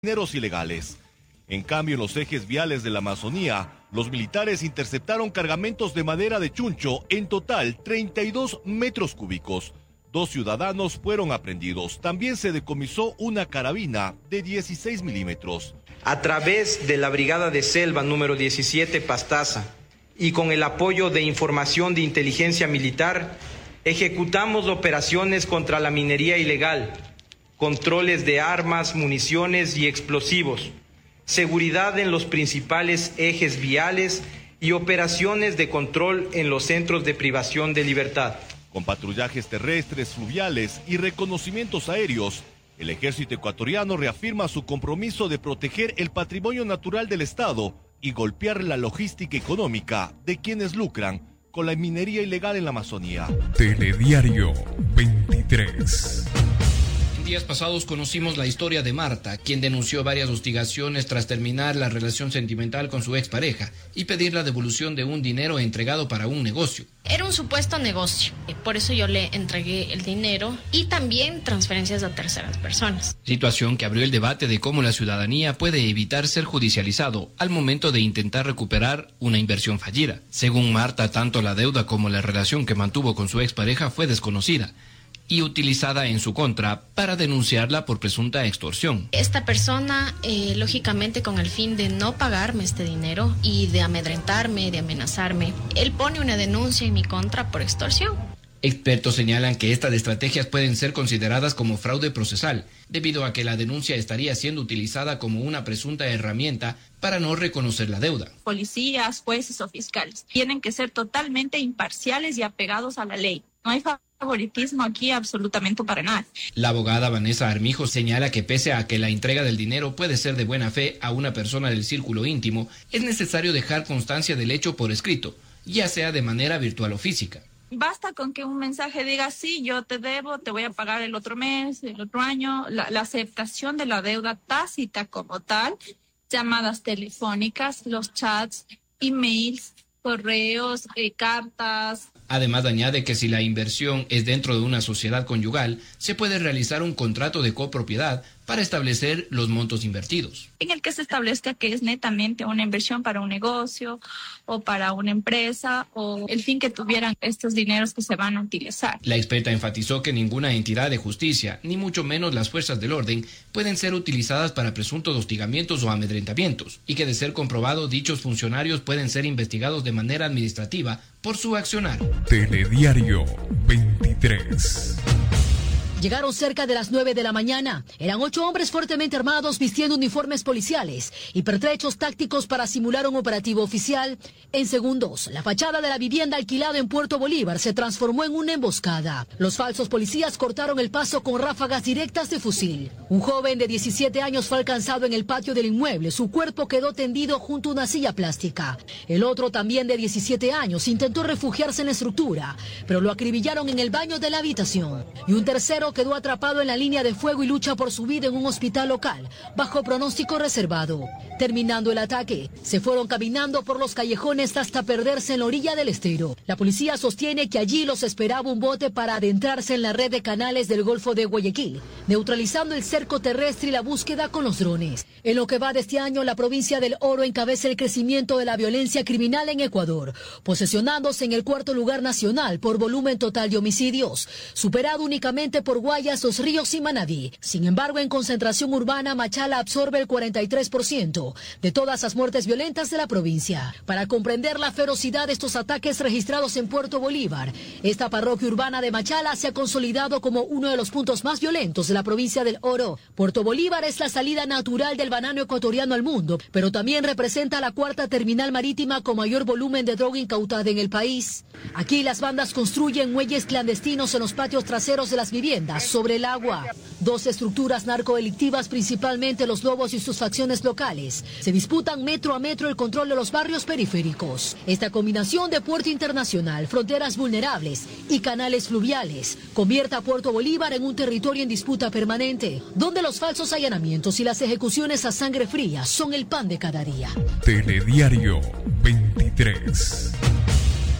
dineros ilegales. En cambio, en los ejes viales de la Amazonía, los militares interceptaron cargamentos de madera de chuncho, en total 32 metros cúbicos. 2 ciudadanos fueron aprehendidos. También se decomisó una carabina de 16 milímetros. A través de la Brigada de Selva número 17 Pastaza y con el apoyo de información de inteligencia militar, ejecutamos operaciones contra la minería ilegal, controles de armas, municiones y explosivos, seguridad en los principales ejes viales y operaciones de control en los centros de privación de libertad. Con patrullajes terrestres, fluviales y reconocimientos aéreos, el ejército ecuatoriano reafirma su compromiso de proteger el patrimonio natural del Estado y golpear la logística económica de quienes lucran con la minería ilegal en la Amazonía. Telediario 23. Días pasados conocimos la historia de Marta, quien denunció varias hostigaciones tras terminar la relación sentimental con su expareja y pedir la devolución de un dinero entregado para un negocio. Era un supuesto negocio, por eso yo le entregué el dinero y también transferencias a terceras personas. Situación que abrió el debate de cómo la ciudadanía puede evitar ser judicializado al momento de intentar recuperar una inversión fallida. Según Marta, tanto la deuda como la relación que mantuvo con su expareja fue desconocida y utilizada en su contra para denunciarla por presunta extorsión. Esta persona, lógicamente con el fin de no pagarme este dinero y de amedrentarme, de amenazarme, él pone una denuncia en mi contra por extorsión. Expertos señalan que estas estrategias pueden ser consideradas como fraude procesal, debido a que la denuncia estaría siendo utilizada como una presunta herramienta para no reconocer la deuda. Policías, jueces o fiscales tienen que ser totalmente imparciales y apegados a la ley. No hay favoritismo aquí absolutamente para nada. La abogada Vanessa Armijo señala que pese a que la entrega del dinero puede ser de buena fe a una persona del círculo íntimo, es necesario dejar constancia del hecho por escrito, ya sea de manera virtual o física. Basta con que un mensaje diga, sí, yo te debo, te voy a pagar el otro mes, el otro año. La aceptación de la deuda tácita como tal, llamadas telefónicas, los chats, emails, correos, cartas. Además, añade que si la inversión es dentro de una sociedad conyugal, se puede realizar un contrato de copropiedad para establecer los montos invertidos. En el que se establezca que es netamente una inversión para un negocio o para una empresa o el fin que tuvieran estos dineros que se van a utilizar. La experta enfatizó que ninguna entidad de justicia, ni mucho menos las fuerzas del orden, pueden ser utilizadas para presuntos hostigamientos o amedrentamientos, y que de ser comprobado, dichos funcionarios pueden ser investigados de manera administrativa por su accionar. Telediario 23. Llegaron cerca de las 9 de la mañana. Eran 8 hombres fuertemente armados vistiendo uniformes policiales y pertrechos tácticos para simular un operativo oficial. En segundos, la fachada de la vivienda alquilada en Puerto Bolívar se transformó en una emboscada. Los falsos policías cortaron el paso con ráfagas directas de fusil. Un joven de 17 años fue alcanzado en el patio del inmueble. Su cuerpo quedó tendido junto a una silla plástica. El otro, también de 17 años, intentó refugiarse en la estructura, pero lo acribillaron en el baño de la habitación. Y un tercero quedó atrapado en la línea de fuego y lucha por su vida en un hospital local, bajo pronóstico reservado. Terminando el ataque, se fueron caminando por los callejones hasta perderse en la orilla del estero. La policía sostiene que allí los esperaba un bote para adentrarse en la red de canales del Golfo de Guayaquil, neutralizando el cerco terrestre y la búsqueda con los drones. En lo que va de este año, la provincia del Oro encabeza el crecimiento de la violencia criminal en Ecuador, posesionándose en el 4º lugar nacional por volumen total de homicidios, superado únicamente por Guayas, Los Ríos y Manabí. Sin embargo, en concentración urbana, Machala absorbe el 43% de todas las muertes violentas de la provincia. Para comprender la ferocidad de estos ataques registrados en Puerto Bolívar, esta parroquia urbana de Machala se ha consolidado como uno de los puntos más violentos de la provincia del Oro. Puerto Bolívar es la salida natural del banano ecuatoriano al mundo, pero también representa la 4ª terminal marítima con mayor volumen de droga incautada en el país. Aquí las bandas construyen muelles clandestinos en los patios traseros de las viviendas, sobre el agua. 2 estructuras narcodelictivas, principalmente los Lobos y sus facciones locales, se disputan metro a metro el control de los barrios periféricos. Esta combinación de puerto internacional, fronteras vulnerables y canales fluviales convierte a Puerto Bolívar en un territorio en disputa permanente, donde los falsos allanamientos y las ejecuciones a sangre fría son el pan de cada día. Telediario 23.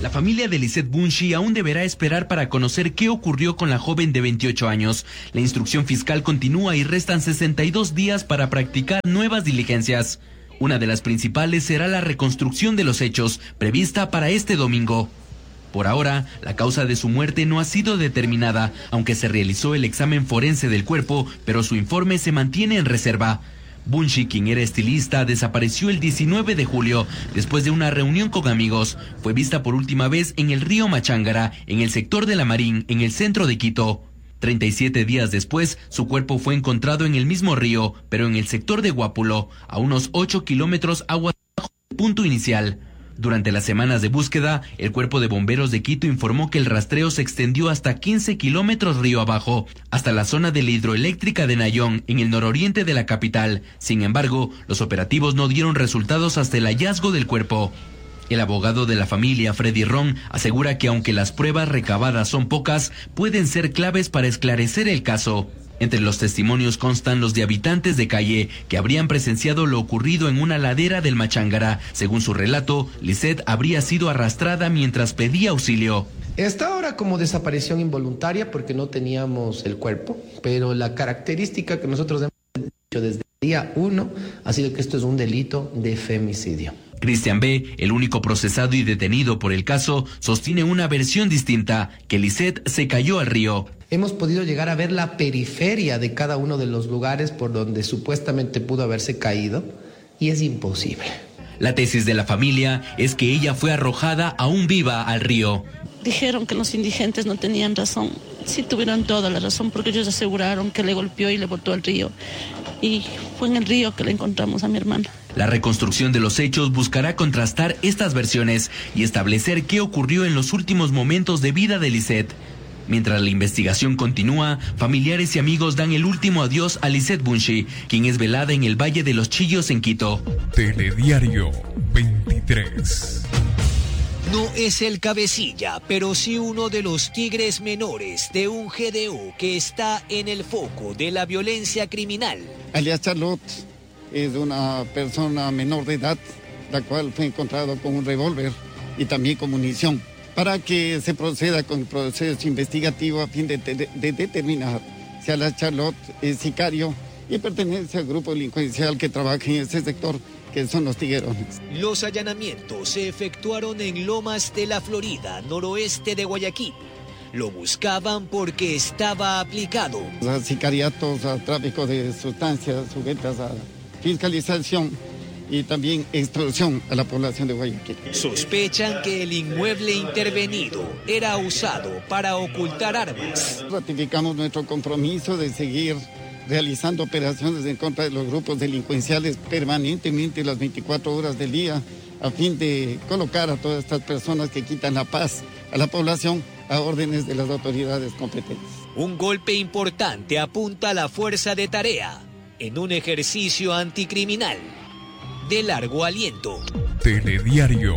La familia de Lisette Bunshi aún deberá esperar para conocer qué ocurrió con la joven de 28 años. La instrucción fiscal continúa y restan 62 días para practicar nuevas diligencias. Una de las principales será la reconstrucción de los hechos, prevista para este domingo. Por ahora, la causa de su muerte no ha sido determinada, aunque se realizó el examen forense del cuerpo, pero su informe se mantiene en reserva. Bunshi, quien era estilista, desapareció el 19 de julio después de una reunión con amigos. Fue vista por última vez en el río Machángara, en el sector de La Marín, en el centro de Quito. 37 días después, su cuerpo fue encontrado en el mismo río, pero en el sector de Guápulo, a unos 8 kilómetros aguas abajo del punto inicial. Durante las semanas de búsqueda, el Cuerpo de Bomberos de Quito informó que el rastreo se extendió hasta 15 kilómetros río abajo, hasta la zona de la hidroeléctrica de Nayón, en el nororiente de la capital. Sin embargo, los operativos no dieron resultados hasta el hallazgo del cuerpo. El abogado de la familia, Freddy Ron, asegura que aunque las pruebas recabadas son pocas, pueden ser claves para esclarecer el caso. Entre los testimonios constan los de habitantes de calle que habrían presenciado lo ocurrido en una ladera del Machángara. Según su relato, Lisette habría sido arrastrada mientras pedía auxilio. Está ahora como desaparición involuntaria porque no teníamos el cuerpo, pero la característica que nosotros hemos dicho desde el día 1 ha sido que esto es un delito de femicidio. Cristian B., el único procesado y detenido por el caso, sostiene una versión distinta, que Lisette se cayó al río. Hemos podido llegar a ver la periferia de cada uno de los lugares por donde supuestamente pudo haberse caído y es imposible. La tesis de la familia es que ella fue arrojada aún viva al río. Dijeron que los indigentes no tenían razón. Sí tuvieron toda la razón porque ellos aseguraron que le golpeó y le botó al río. Y fue en el río que le encontramos a mi hermana. La reconstrucción de los hechos buscará contrastar estas versiones y establecer qué ocurrió en los últimos momentos de vida de Lisette. Mientras la investigación continúa, familiares y amigos dan el último adiós a Lisette Bunshi, quien es velada en el Valle de los Chillos en Quito. Telediario 23. No es el cabecilla, pero sí uno de los tigres menores de un GDO que está en el foco de la violencia criminal. Alias Charlotte es una persona menor de edad, la cual fue encontrado con un revólver y también con munición, para que se proceda con el proceso investigativo a fin de determinar si Alias Charlotte es sicario y pertenece al grupo delincuencial que trabaja en ese sector, que son los tiguerones. Los allanamientos se efectuaron en Lomas de la Florida, noroeste de Guayaquil. Lo buscaban porque estaba aplicado. A sicariatos, a tráfico de sustancias sujetas a fiscalización y también extorsión a la población de Guayaquil. Sospechan que el inmueble intervenido era usado para ocultar armas. Ratificamos nuestro compromiso de seguir realizando operaciones en contra de los grupos delincuenciales permanentemente las 24 horas del día, a fin de colocar a todas estas personas que quitan la paz a la población a órdenes de las autoridades competentes. Un golpe importante apunta a la fuerza de tarea en un ejercicio anticriminal de largo aliento. Telediario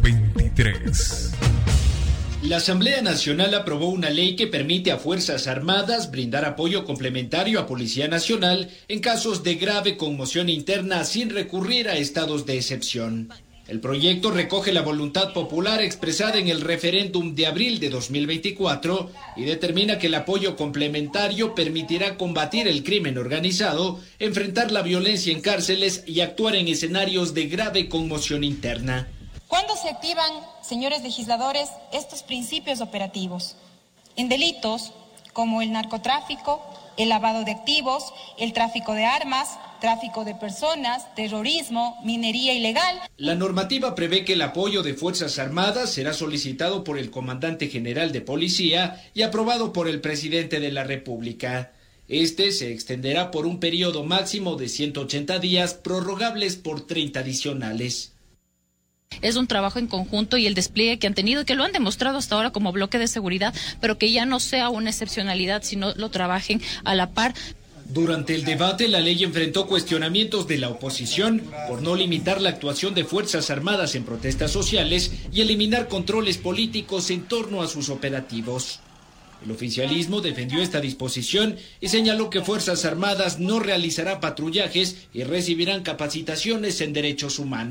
23. La Asamblea Nacional aprobó una ley que permite a Fuerzas Armadas brindar apoyo complementario a Policía Nacional en casos de grave conmoción interna sin recurrir a estados de excepción. El proyecto recoge la voluntad popular expresada en el referéndum de abril de 2024 y determina que el apoyo complementario permitirá combatir el crimen organizado, enfrentar la violencia en cárceles y actuar en escenarios de grave conmoción interna. ¿Cuándo se activan, señores legisladores, estos principios operativos? En delitos como el narcotráfico, el lavado de activos, el tráfico de armas, tráfico de personas, terrorismo, minería ilegal. La normativa prevé que el apoyo de Fuerzas Armadas será solicitado por el Comandante General de Policía y aprobado por el Presidente de la República. Este se extenderá por un periodo máximo de 180 días, prorrogables por 30 adicionales. Es un trabajo en conjunto y el despliegue que han tenido, que lo han demostrado hasta ahora como bloque de seguridad, pero que ya no sea una excepcionalidad, sino lo trabajen a la par. Durante el debate, la ley enfrentó cuestionamientos de la oposición por no limitar la actuación de Fuerzas Armadas en protestas sociales y eliminar controles políticos en torno a sus operativos. El oficialismo defendió esta disposición y señaló que Fuerzas Armadas no realizará patrullajes y recibirán capacitaciones en derechos humanos.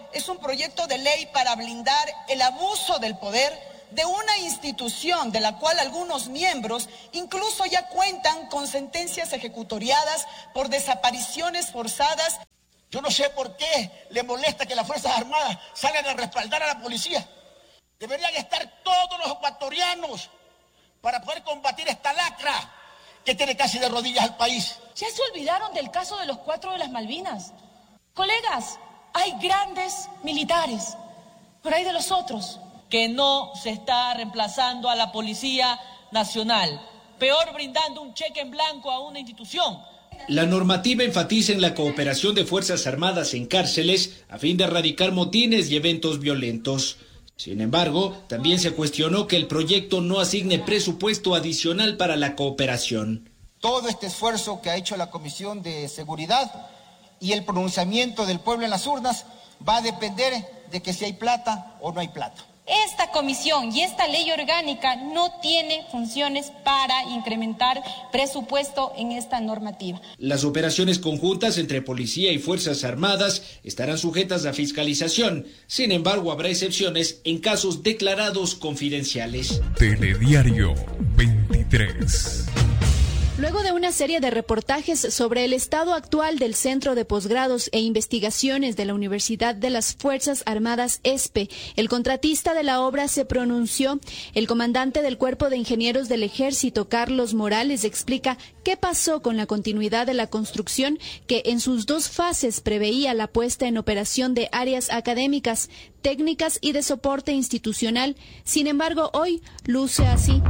es un proyecto de ley para blindar el abuso del poder de una institución de la cual algunos miembros incluso ya cuentan con sentencias ejecutoriadas por desapariciones forzadas. Yo no sé por qué le molesta que las Fuerzas Armadas salgan a respaldar a la policía. Deberían estar todos los ecuatorianos para poder combatir esta lacra que tiene casi de rodillas al país. Ya se olvidaron del caso de los 4 de las Malvinas. Colegas, hay grandes militares, pero hay de los otros. Que no se está reemplazando a la Policía Nacional, peor brindando un cheque en blanco a una institución. La normativa enfatiza en la cooperación de Fuerzas Armadas en cárceles a fin de erradicar motines y eventos violentos. Sin embargo, también se cuestionó que el proyecto no asigne presupuesto adicional para la cooperación. Todo este esfuerzo que ha hecho la Comisión de Seguridad y el pronunciamiento del pueblo en las urnas va a depender de que si hay plata o no hay plata. Esta comisión y esta ley orgánica no tiene funciones para incrementar presupuesto en esta normativa. Las operaciones conjuntas entre policía y Fuerzas Armadas estarán sujetas a fiscalización. Sin embargo, habrá excepciones en casos declarados confidenciales. Telediario 23. Luego de una serie de reportajes sobre el estado actual del Centro de Posgrados e Investigaciones de la Universidad de las Fuerzas Armadas ESPE, el contratista de la obra se pronunció. El comandante del Cuerpo de Ingenieros del Ejército, Carlos Morales, explica qué pasó con la continuidad de la construcción, que en sus 2 fases preveía la puesta en operación de áreas académicas, técnicas y de soporte institucional. Sin embargo, hoy luce así.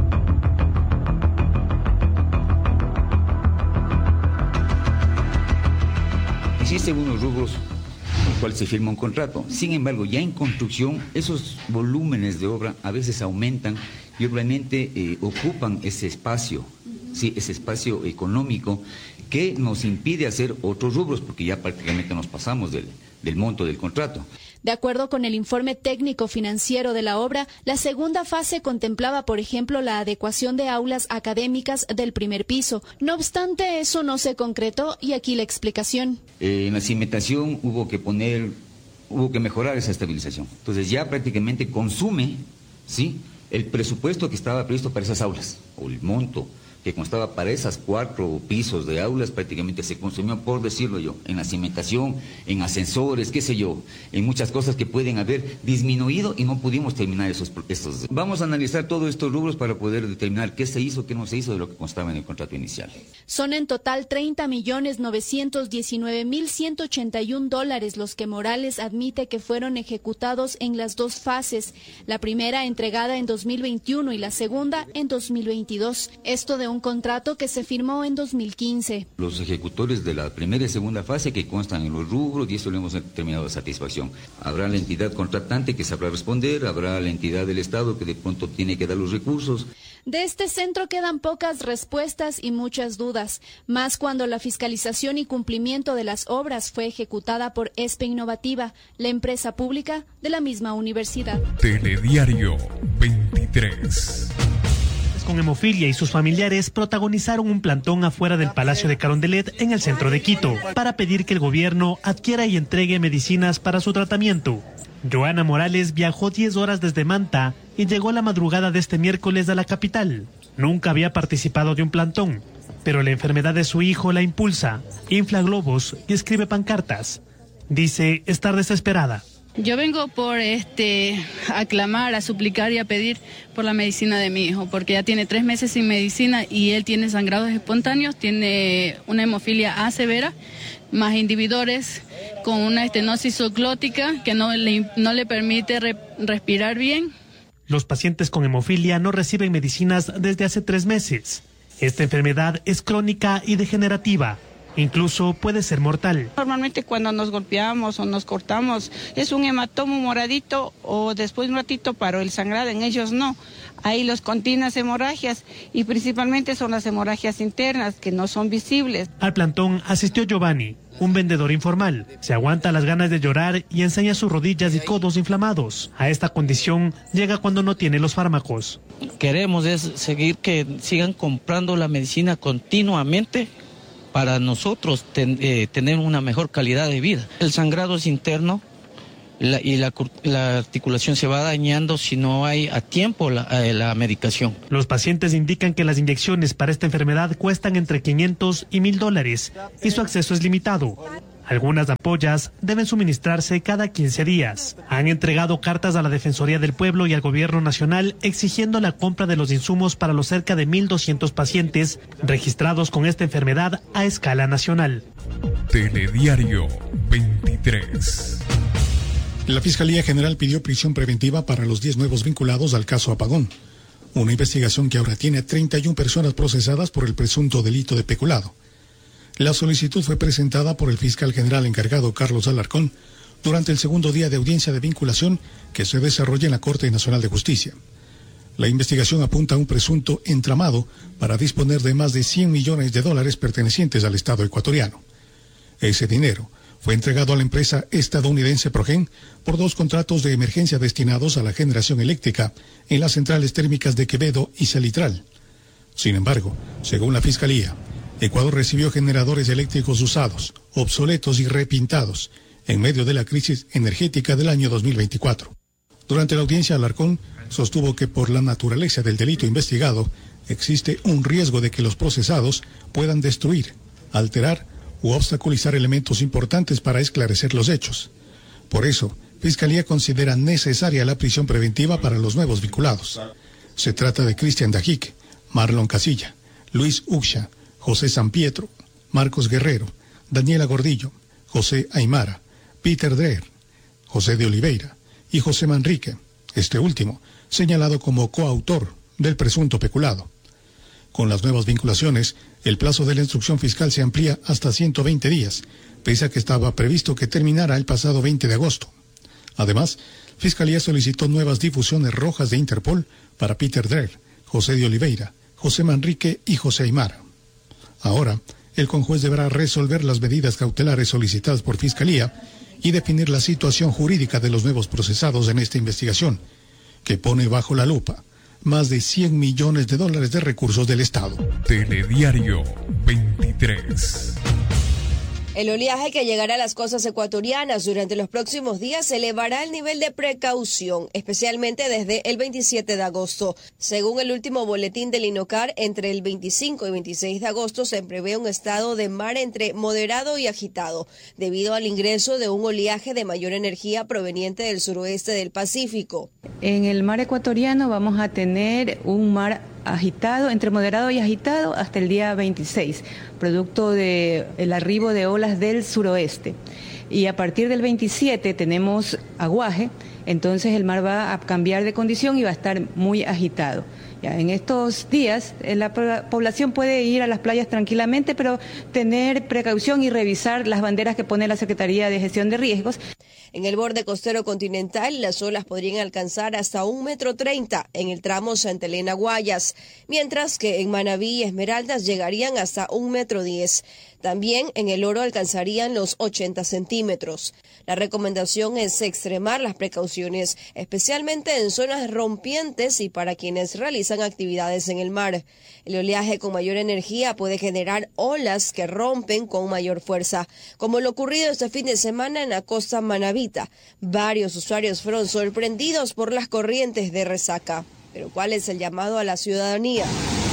Existen unos rubros con los cuales se firma un contrato. Sin embargo, ya en construcción, esos volúmenes de obra a veces aumentan y obviamente ocupan ese espacio, ¿sí? Ese espacio económico que nos impide hacer otros rubros, porque ya prácticamente nos pasamos del monto del contrato. De acuerdo con el informe técnico financiero de la obra, la segunda fase contemplaba, por ejemplo, la adecuación de aulas académicas del primer piso. No obstante, eso no se concretó y aquí la explicación. En la cimentación hubo que mejorar esa estabilización. Entonces ya prácticamente consume, ¿sí?, el presupuesto que estaba previsto para esas aulas, o el monto que constaba para esas 4 pisos de aulas, prácticamente se consumió, por decirlo yo, en la cimentación, en ascensores, qué sé yo, en muchas cosas que pueden haber disminuido y no pudimos terminar estos. Vamos a analizar todos estos rubros para poder determinar qué se hizo, qué no se hizo de lo que constaba en el contrato inicial. Son en total $30.919.181 los que Morales admite que fueron ejecutados en las 2 fases, la primera entregada en 2021 y la segunda en 2022. Esto de un contrato que se firmó en 2015. Los ejecutores de la primera y segunda fase que constan en los rubros, y eso lo hemos determinado a satisfacción. Habrá la entidad contratante que sabrá responder, habrá la entidad del Estado que de pronto tiene que dar los recursos. De este centro quedan pocas respuestas y muchas dudas, más cuando la fiscalización y cumplimiento de las obras fue ejecutada por ESPE Innovativa, la empresa pública de la misma universidad. Telediario 23. Con hemofilia y sus familiares protagonizaron un plantón afuera del Palacio de Carondelet en el centro de Quito para pedir que el gobierno adquiera y entregue medicinas para su tratamiento. Joana Morales viajó 10 horas desde Manta y llegó la madrugada de este miércoles a la capital. Nunca había participado de un plantón, pero la enfermedad de su hijo la impulsa, infla globos y escribe pancartas. Dice estar desesperada. Yo vengo por a clamar, a suplicar y a pedir por la medicina de mi hijo, porque ya tiene 3 meses sin medicina y él tiene sangrados espontáneos, tiene una hemofilia A severa, más inhibidores con una estenosis subglótica que no le permite respirar bien. Los pacientes con hemofilia no reciben medicinas desde hace 3 meses. Esta enfermedad es crónica y degenerativa. Incluso puede ser mortal. Normalmente cuando nos golpeamos o nos cortamos es un hematomo moradito o después un ratito paró el sangrado, en ellos no. Hay los continuas hemorragias y principalmente son las hemorragias internas que no son visibles. Al plantón asistió Giovanni, un vendedor informal. Se aguanta las ganas de llorar y enseña sus rodillas y codos inflamados. A esta condición llega cuando no tiene los fármacos. Queremos seguir que sigan comprando la medicina continuamente para nosotros tener una mejor calidad de vida. El sangrado es interno, la articulación se va dañando si no hay a tiempo la medicación. Los pacientes indican que las inyecciones para esta enfermedad cuestan entre $500 y $1,000 y su acceso es limitado. Algunas ampollas deben suministrarse cada 15 días. Han entregado cartas a la Defensoría del Pueblo y al Gobierno Nacional exigiendo la compra de los insumos para los cerca de 1.200 pacientes registrados con esta enfermedad a escala nacional. Telediario 23. La Fiscalía General pidió prisión preventiva para los 10 nuevos vinculados al caso Apagón. Una investigación que ahora tiene a 31 personas procesadas por el presunto delito de peculado. La solicitud fue presentada por el fiscal general encargado Carlos Alarcón durante el segundo día de audiencia de vinculación que se desarrolla en la Corte Nacional de Justicia. La investigación apunta a un presunto entramado para disponer de más de $100 millones pertenecientes al Estado ecuatoriano. Ese dinero fue entregado a la empresa estadounidense Progen por 2 contratos de emergencia destinados a la generación eléctrica en las centrales térmicas de Quevedo y Salitral. Sin embargo, según la Fiscalía, Ecuador recibió generadores eléctricos usados, obsoletos y repintados en medio de la crisis energética del año 2024. Durante la audiencia, Alarcón sostuvo que por la naturaleza del delito investigado existe un riesgo de que los procesados puedan destruir, alterar u obstaculizar elementos importantes para esclarecer los hechos. Por eso, Fiscalía considera necesaria la prisión preventiva para los nuevos vinculados. Se trata de Cristian Dajic, Marlon Casilla, Luis Uxha, José San Pietro, Marcos Guerrero, Daniela Gordillo, José Aymara, Peter Dreher, José de Oliveira y José Manrique, este último señalado como coautor del presunto peculado. Con las nuevas vinculaciones, el plazo de la instrucción fiscal se amplía hasta 120 días, pese a que estaba previsto que terminara el pasado 20 de agosto. Además, Fiscalía solicitó nuevas difusiones rojas de Interpol para Peter Dreher, José de Oliveira, José Manrique y José Aymara. Ahora, el conjuez deberá resolver las medidas cautelares solicitadas por Fiscalía y definir la situación jurídica de los nuevos procesados en esta investigación, que pone bajo la lupa más de $100 millones de recursos del Estado. Telediario 23. El oleaje que llegará a las costas ecuatorianas durante los próximos días elevará el nivel de precaución, especialmente desde el 27 de agosto. Según el último boletín del INOCAR, entre el 25 y 26 de agosto se prevé un estado de mar entre moderado y agitado, debido al ingreso de un oleaje de mayor energía proveniente del suroeste del Pacífico. En el mar ecuatoriano vamos a tener un mar agitado, entre moderado y agitado hasta el día 26, producto del arribo de olas del suroeste. Y a partir del 27 tenemos aguaje, entonces el mar va a cambiar de condición y va a estar muy agitado. Ya, en estos días la población puede ir a las playas tranquilamente, pero tener precaución y revisar las banderas que pone la Secretaría de Gestión de Riesgos. En el borde costero continental, las olas podrían alcanzar hasta 1,30 m en el tramo Santa Elena-Guayas, mientras que en Manabí y Esmeraldas llegarían hasta 1,10 m. También en el Oro alcanzarían los 80 centímetros. La recomendación es extremar las precauciones, especialmente en zonas rompientes y para quienes realizan actividades en el mar. El oleaje con mayor energía puede generar olas que rompen con mayor fuerza, como lo ocurrido este fin de semana en la costa manabita. Varios usuarios fueron sorprendidos por las corrientes de resaca. Pero ¿cuál es el llamado a la ciudadanía?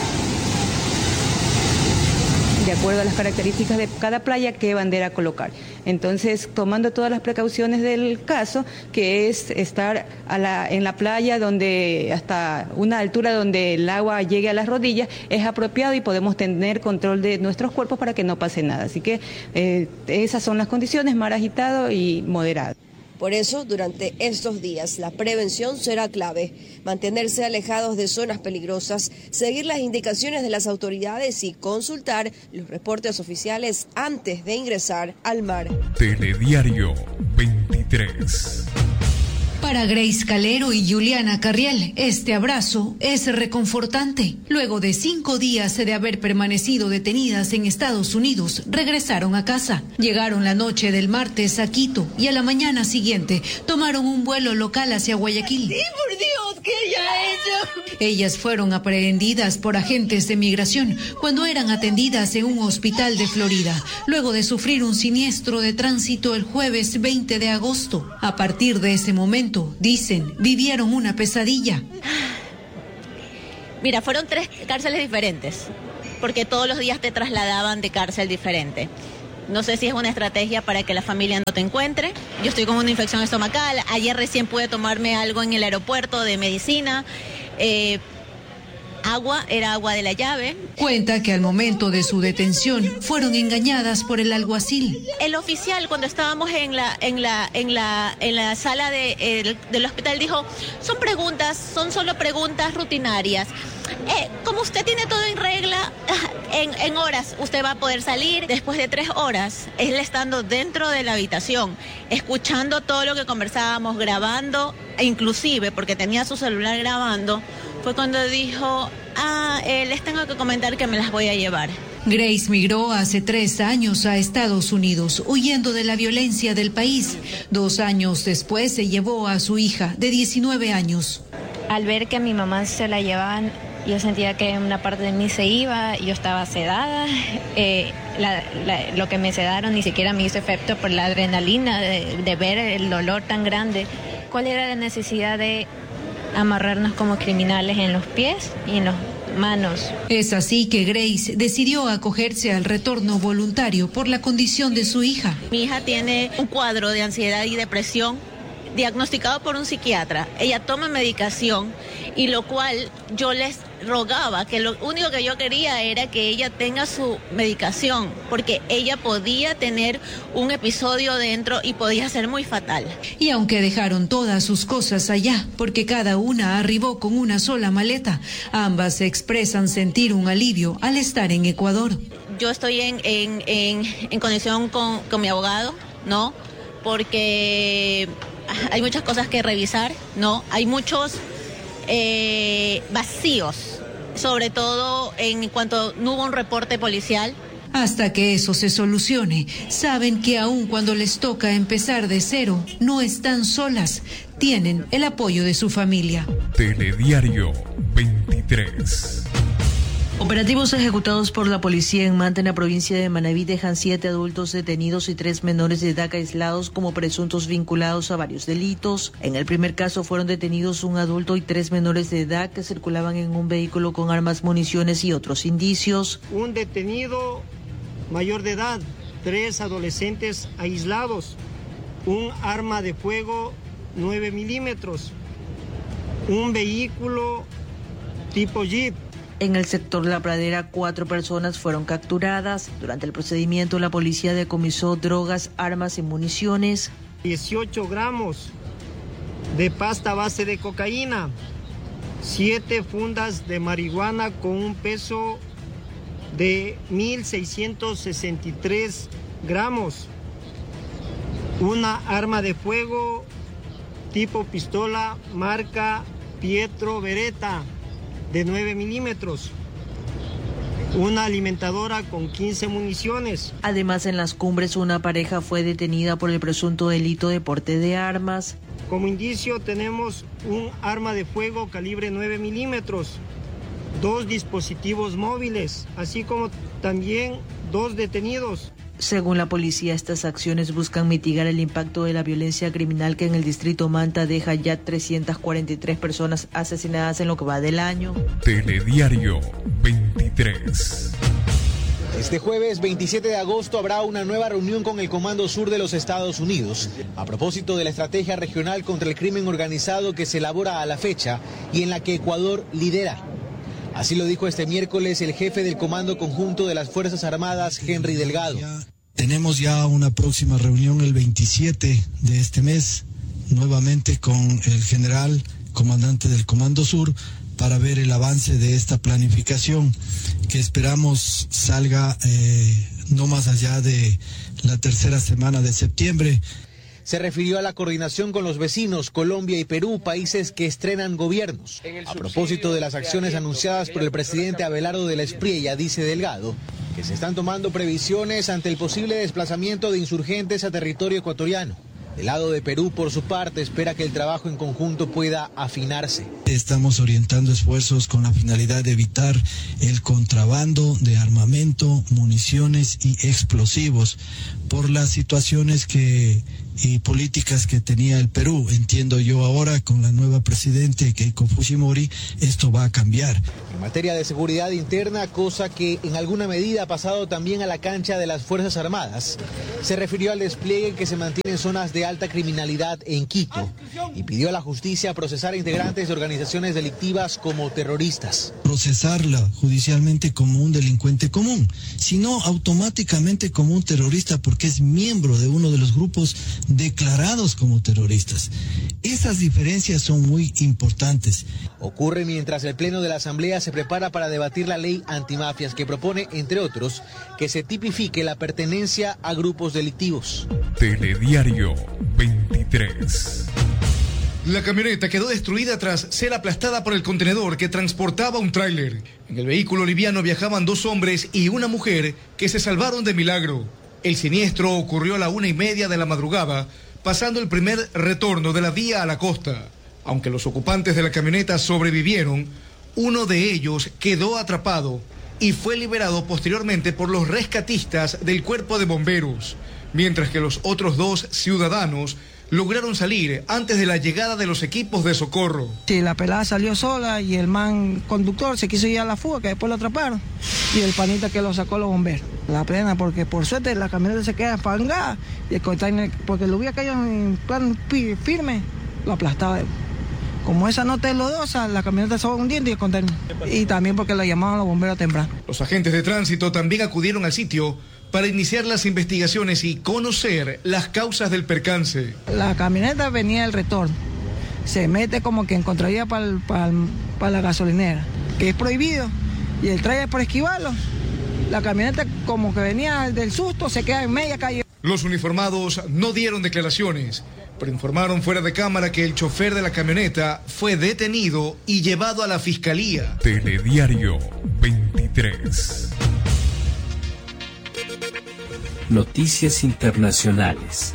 De acuerdo a las características de cada playa, qué bandera colocar. Entonces, tomando todas las precauciones del caso, que es estar en la playa donde hasta una altura donde el agua llegue a las rodillas, es apropiado y podemos tener control de nuestros cuerpos para que no pase nada. Así que esas son las condiciones, mar agitado y moderado. Por eso, durante estos días, la prevención será clave. Mantenerse alejados de zonas peligrosas, seguir las indicaciones de las autoridades y consultar los reportes oficiales antes de ingresar al mar. Telediario 23. Para Grace Calero y Juliana Carriel, este abrazo es reconfortante. Luego de 5 días de haber permanecido detenidas en Estados Unidos, regresaron a casa. Llegaron la noche del martes a Quito y a la mañana siguiente tomaron un vuelo local hacia Guayaquil. ¡Sí, por Dios! ¿Qué ella ha hecho? Ellas fueron aprehendidas por agentes de migración cuando eran atendidas en un hospital de Florida, luego de sufrir un siniestro de tránsito el jueves 20 de agosto. A partir de ese momento, dicen, vivieron una pesadilla. Mira, fueron 3 cárceles diferentes, porque todos los días te trasladaban de cárcel diferente. No sé si es una estrategia para que la familia no te encuentre. Yo estoy con una infección estomacal. Ayer recién pude tomarme algo en el aeropuerto de medicina. Era agua de la llave. Cuenta que al momento de su detención fueron engañadas por el alguacil. El oficial, cuando estábamos en la sala del hospital, dijo, son solo preguntas rutinarias. Como usted tiene todo en regla, en horas usted va a poder salir. Después de 3 horas, él estando dentro de la habitación, escuchando todo lo que conversábamos, grabando, e inclusive porque tenía su celular grabando, fue cuando dijo, les tengo que comentar que me las voy a llevar. Grace migró hace 3 años a Estados Unidos, huyendo de la violencia del país. 2 años después se llevó a su hija de 19 años. Al ver que a mi mamá se la llevaban, yo sentía que una parte de mí se iba, yo estaba sedada. Lo que me sedaron ni siquiera me hizo efecto por la adrenalina de ver el dolor tan grande. ¿Cuál era la necesidad de amarrarnos como criminales en los pies y en las manos? Es así que Grace decidió acogerse al retorno voluntario por la condición de su hija. Mi hija tiene un cuadro de ansiedad y depresión diagnosticado por un psiquiatra. Ella toma medicación y lo cual yo les rogaba que lo único que yo quería era que ella tenga su medicación, porque ella podía tener un episodio dentro y podía ser muy fatal. Y aunque dejaron todas sus cosas allá, porque cada una arribó con una sola maleta, ambas expresan sentir un alivio al estar en Ecuador. Yo estoy en conexión con mi abogado, ¿no? Porque hay muchas cosas que revisar, ¿no? Hay muchos vacíos, sobre todo en cuanto no hubo un reporte policial. Hasta que eso se solucione, saben que aun cuando les toca empezar de cero, no están solas, tienen el apoyo de su familia. Telediario 23. Operativos ejecutados por la policía en Manta, en la provincia de Manabí, dejan 7 adultos detenidos y 3 menores de edad aislados como presuntos vinculados a varios delitos. En el primer caso fueron detenidos un adulto y 3 menores de edad que circulaban en un vehículo con armas, municiones y otros indicios. Un detenido mayor de edad, 3 adolescentes aislados, un arma de fuego 9 milímetros, un vehículo tipo Jeep. En el sector La Pradera, 4 personas fueron capturadas. Durante el procedimiento, la policía decomisó drogas, armas y municiones. 18 gramos de pasta base de cocaína, 7 fundas de marihuana con un peso de 1.663 gramos, una arma de fuego tipo pistola marca Pietro Beretta de 9 milímetros, una alimentadora con 15 municiones. Además, en Las Cumbres, una pareja fue detenida por el presunto delito de porte de armas. Como indicio tenemos un arma de fuego calibre 9 milímetros, 2 dispositivos móviles, así como también 2 detenidos. Según la policía, estas acciones buscan mitigar el impacto de la violencia criminal que en el distrito Manta deja ya 343 personas asesinadas en lo que va del año. Telediario 23. Este jueves 27 de agosto habrá una nueva reunión con el Comando Sur de los Estados Unidos a propósito de la estrategia regional contra el crimen organizado que se elabora a la fecha y en la que Ecuador lidera. Así lo dijo este miércoles el jefe del Comando Conjunto de las Fuerzas Armadas, Henry Delgado. Tenemos ya una próxima reunión el 27 de este mes, nuevamente con el general comandante del Comando Sur, para ver el avance de esta planificación que esperamos salga no más allá de la tercera semana de septiembre. se refirió a la coordinación con los vecinos, Colombia y Perú, países que estrenan gobiernos. A propósito de las acciones anunciadas por el presidente Abelardo de la Espriella, dice Delgado que se están tomando previsiones ante el posible desplazamiento de insurgentes a territorio ecuatoriano. El lado de Perú, por su parte, espera que el trabajo en conjunto pueda afinarse. Estamos orientando esfuerzos con la finalidad de evitar el contrabando de armamento, municiones y explosivos por las situaciones y políticas que tenía el Perú. Entiendo yo ahora con la nueva presidente Keiko Fujimori, esto va a cambiar. En materia de seguridad interna, cosa que en alguna medida ha pasado también a la cancha de las Fuerzas Armadas, se refirió al despliegue que se mantiene en zonas de alta criminalidad en Quito y pidió a la justicia procesar a integrantes de organizaciones delictivas como terroristas. Procesarla judicialmente como un delincuente común, sino automáticamente como un terrorista porque es miembro de uno de los grupos declarados como terroristas. Esas diferencias son muy importantes. Ocurre mientras el Pleno de la Asamblea se prepara para debatir la ley antimafias que propone, entre otros, que se tipifique la pertenencia a grupos delictivos. Telediario 23. La camioneta quedó destruida tras ser aplastada por el contenedor que transportaba un tráiler. En el vehículo liviano viajaban 2 hombres y una mujer que se salvaron de milagro. El siniestro ocurrió a la 1:30 de la madrugada, pasando el primer retorno de la vía a la costa. Aunque los ocupantes de la camioneta sobrevivieron, uno de ellos quedó atrapado y fue liberado posteriormente por los rescatistas del cuerpo de bomberos, mientras que los otros 2 ciudadanos lograron salir antes de la llegada de los equipos de socorro. Sí, la pelada salió sola y el man conductor se quiso ir a la fuga, que después lo atraparon, y el panita que lo sacó los bomberos. La plena, porque por suerte la camioneta se queda espangada y el container, porque lo hubiera caído en plan firme, lo aplastaba. Como esa nota es lodosa, la camioneta se va hundiendo y el container. Y también porque la llamaban los bomberos temprano. Los agentes de tránsito también acudieron al sitio para iniciar las investigaciones y conocer las causas del percance. La camioneta venía del retorno, se mete como que encontraría para la gasolinera, que es prohibido, y el trailer por esquivarlo, la camioneta como que venía del susto, se queda en media calle. Los uniformados no dieron declaraciones, pero informaron fuera de cámara que el chofer de la camioneta fue detenido y llevado a la fiscalía. Telediario 23. Noticias internacionales.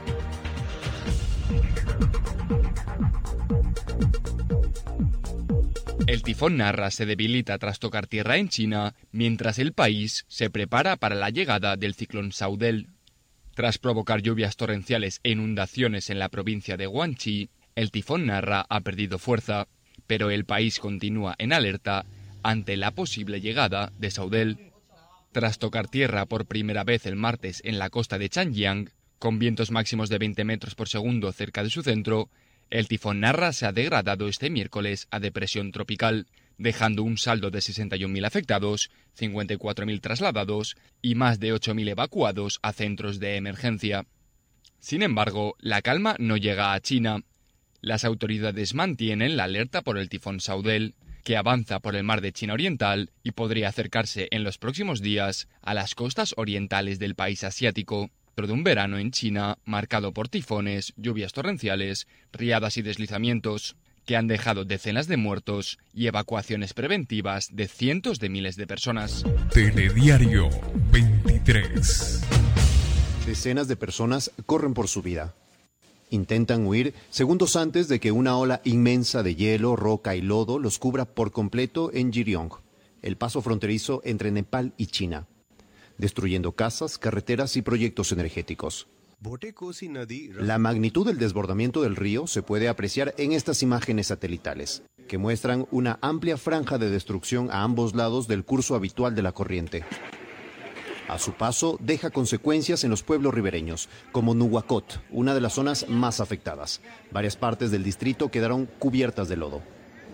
El tifón Narra se debilita tras tocar tierra en China, mientras el país se prepara para la llegada del ciclón Saudel. Tras provocar lluvias torrenciales e inundaciones en la provincia de Guangxi, el tifón Narra ha perdido fuerza, pero el país continúa en alerta ante la posible llegada de Saudel. Tras tocar tierra por primera vez el martes en la costa de Changjiang, con vientos máximos de 20 metros por segundo cerca de su centro, el tifón Narra se ha degradado este miércoles a depresión tropical, dejando un saldo de 61.000 afectados, 54.000 trasladados y más de 8.000 evacuados a centros de emergencia. Sin embargo, la calma no llega a China. Las autoridades mantienen la alerta por el tifón Saudel, que avanza por el mar de China Oriental y podría acercarse en los próximos días a las costas orientales del país asiático, dentro de un verano en China marcado por tifones, lluvias torrenciales, riadas y deslizamientos, que han dejado decenas de muertos y evacuaciones preventivas de cientos de miles de personas. Telediario 23. Decenas de personas corren por su vida. Intentan huir segundos antes de que una ola inmensa de hielo, roca y lodo los cubra por completo en Jiryong, el paso fronterizo entre Nepal y China, destruyendo casas, carreteras y proyectos energéticos. La magnitud del desbordamiento del río se puede apreciar en estas imágenes satelitales, que muestran una amplia franja de destrucción a ambos lados del curso habitual de la corriente. A su paso, deja consecuencias en los pueblos ribereños, como Nuwakot, una de las zonas más afectadas. Varias partes del distrito quedaron cubiertas de lodo.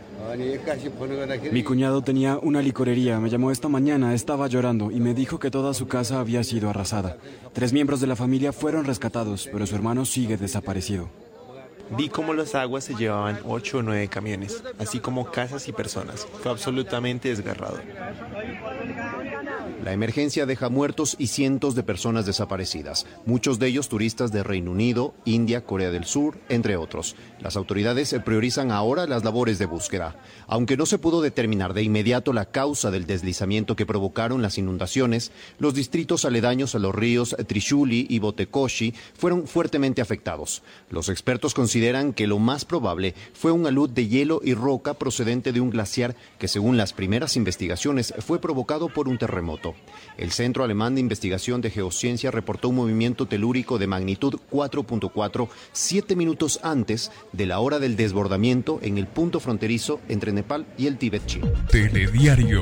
Mi cuñado tenía una licorería, me llamó esta mañana, estaba llorando y me dijo que toda su casa había sido arrasada. 3 miembros de la familia fueron rescatados, pero su hermano sigue desaparecido. Vi cómo las aguas se llevaban 8 o 9 camiones, así como casas y personas. Fue absolutamente desgarrador. La emergencia deja muertos y cientos de personas desaparecidas, muchos de ellos turistas de Reino Unido, India, Corea del Sur, entre otros. Las autoridades priorizan ahora las labores de búsqueda. Aunque no se pudo determinar de inmediato la causa del deslizamiento que provocaron las inundaciones, los distritos aledaños a los ríos Trishuli y Botekoshi fueron fuertemente afectados. Los expertos consideran que lo más probable fue un alud de hielo y roca procedente de un glaciar que, según las primeras investigaciones, fue provocado por un terremoto. El Centro Alemán de Investigación de Geociencia reportó un movimiento telúrico de magnitud 4.4 7 minutos antes de la hora del desbordamiento en el punto fronterizo entre Nepal y el Tíbet chino. Telediario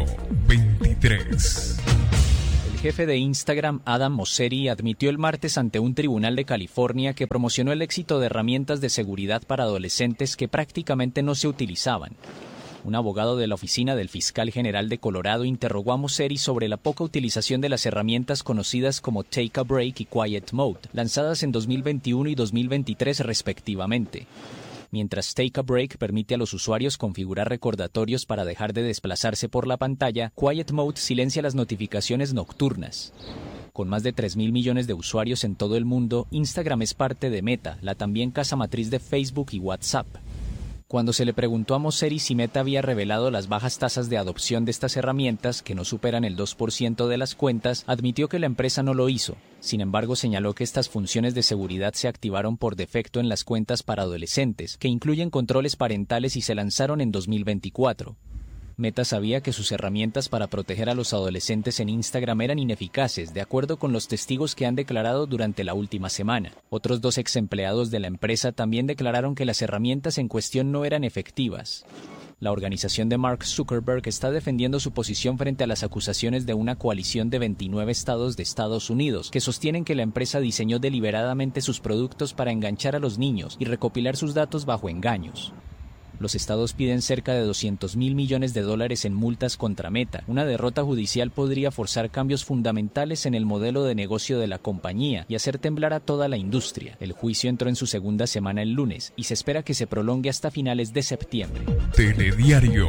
23. El jefe de Instagram, Adam Mosseri, admitió el martes ante un tribunal de California que promocionó el éxito de herramientas de seguridad para adolescentes que prácticamente no se utilizaban. Un abogado de la oficina del fiscal general de Colorado interrogó a Mosseri sobre la poca utilización de las herramientas conocidas como Take a Break y Quiet Mode, lanzadas en 2021 y 2023 respectivamente. Mientras Take a Break permite a los usuarios configurar recordatorios para dejar de desplazarse por la pantalla, Quiet Mode silencia las notificaciones nocturnas. Con más de 3.000 millones de usuarios en todo el mundo, Instagram es parte de Meta, la también casa matriz de Facebook y WhatsApp. Cuando se le preguntó a Mosseri si Meta había revelado las bajas tasas de adopción de estas herramientas, que no superan el 2% de las cuentas, admitió que la empresa no lo hizo. Sin embargo, señaló que estas funciones de seguridad se activaron por defecto en las cuentas para adolescentes, que incluyen controles parentales y se lanzaron en 2024. Meta sabía que sus herramientas para proteger a los adolescentes en Instagram eran ineficaces, de acuerdo con los testigos que han declarado durante la última semana. Otros 2 ex empleados de la empresa también declararon que las herramientas en cuestión no eran efectivas. La organización de Mark Zuckerberg está defendiendo su posición frente a las acusaciones de una coalición de 29 estados de Estados Unidos, que sostienen que la empresa diseñó deliberadamente sus productos para enganchar a los niños y recopilar sus datos bajo engaños. Los estados piden cerca de $200.000 millones en multas contra Meta. Una derrota judicial podría forzar cambios fundamentales en el modelo de negocio de la compañía y hacer temblar a toda la industria. El juicio entró en su segunda semana el lunes y se espera que se prolongue hasta finales de septiembre. Telediario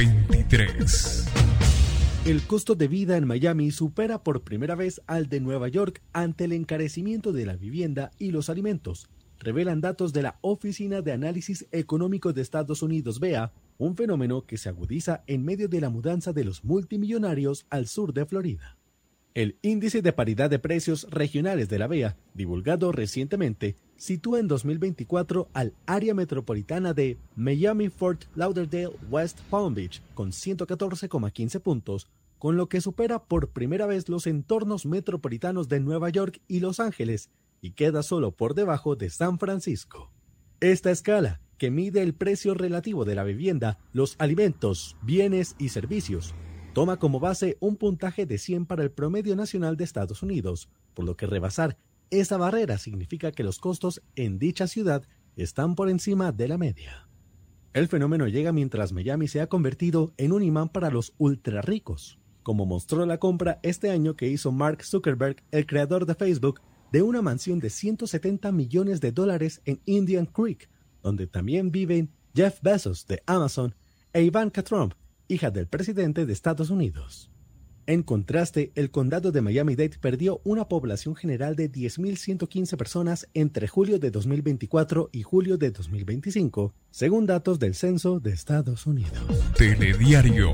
23. El costo de vida en Miami supera por primera vez al de Nueva York ante el encarecimiento de la vivienda y los alimentos, revelan datos de la Oficina de Análisis Económico de Estados Unidos, BEA, un fenómeno que se agudiza en medio de la mudanza de los multimillonarios al sur de Florida. El Índice de Paridad de Precios Regionales de la BEA, divulgado recientemente, sitúa en 2024 al área metropolitana de Miami-Fort Lauderdale-West Palm Beach con 114,15 puntos, con lo que supera por primera vez los entornos metropolitanos de Nueva York y Los Ángeles, y queda solo por debajo de San Francisco. Esta escala, que mide el precio relativo de la vivienda, los alimentos, bienes y servicios, toma como base un puntaje de 100 para el promedio nacional de Estados Unidos, por lo que rebasar esa barrera significa que los costos en dicha ciudad están por encima de la media. El fenómeno llega mientras Miami se ha convertido en un imán para los ultrarricos, como mostró la compra este año que hizo Mark Zuckerberg, el creador de Facebook, de una mansión de $170 millones en Indian Creek, donde también viven Jeff Bezos de Amazon e Ivanka Trump, hija del presidente de Estados Unidos. En contraste, el condado de Miami-Dade perdió una población general de 10.115 personas entre julio de 2024 y julio de 2025, según datos del Censo de Estados Unidos. Telediario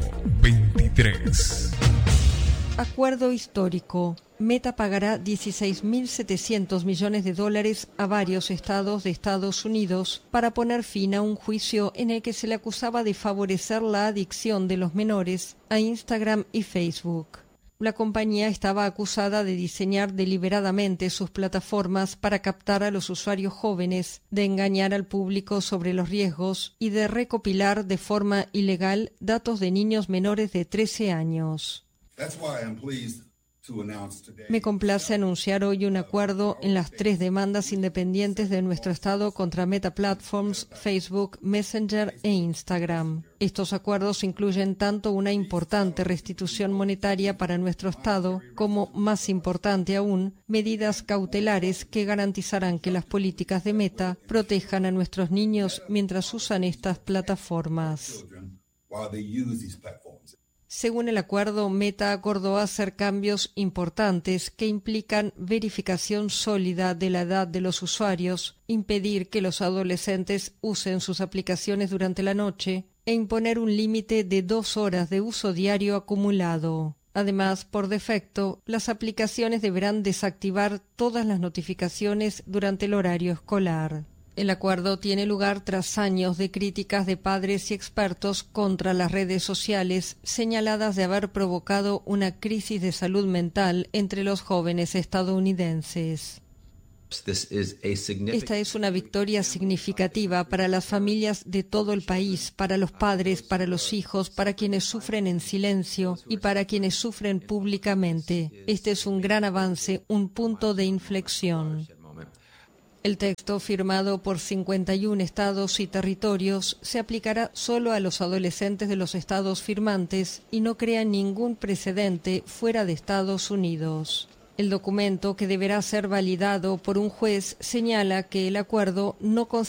23. Acuerdo histórico. Meta pagará $16.700 millones a varios estados de Estados Unidos para poner fin a un juicio en el que se le acusaba de favorecer la adicción de los menores a Instagram y Facebook. La compañía estaba acusada de diseñar deliberadamente sus plataformas para captar a los usuarios jóvenes, de engañar al público sobre los riesgos y de recopilar de forma ilegal datos de niños menores de 13 años. Me complace anunciar hoy un acuerdo en las 3 demandas independientes de nuestro Estado contra Meta Platforms, Facebook, Messenger e Instagram. Estos acuerdos incluyen tanto una importante restitución monetaria para nuestro Estado como, más importante aún, medidas cautelares que garantizarán que las políticas de Meta protejan a nuestros niños mientras usan estas plataformas. Según el acuerdo, Meta acordó hacer cambios importantes que implican verificación sólida de la edad de los usuarios, impedir que los adolescentes usen sus aplicaciones durante la noche e imponer un límite de 2 horas de uso diario acumulado. Además, por defecto, las aplicaciones deberán desactivar todas las notificaciones durante el horario escolar. El acuerdo tiene lugar tras años de críticas de padres y expertos contra las redes sociales, señaladas de haber provocado una crisis de salud mental entre los jóvenes estadounidenses. Esta es una victoria significativa para las familias de todo el país, para los padres, para los hijos, para quienes sufren en silencio y para quienes sufren públicamente. Este es un gran avance, un punto de inflexión. El texto, firmado por 51 estados y territorios, se aplicará solo a los adolescentes de los estados firmantes y no crea ningún precedente fuera de Estados Unidos. El documento, que deberá ser validado por un juez, señala que el acuerdo no